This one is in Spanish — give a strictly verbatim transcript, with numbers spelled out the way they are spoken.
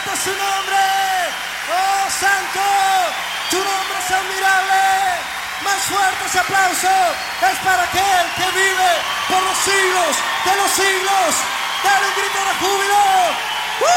santo es su nombre. Oh, santo, tu nombre es admirable. Más fuerte ese aplauso es para aquel que vive por los siglos de los siglos. Dale un grito de júbilo.